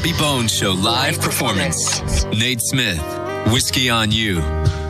Bobby Bones Show live performance. Nate Smith, Whiskey on You.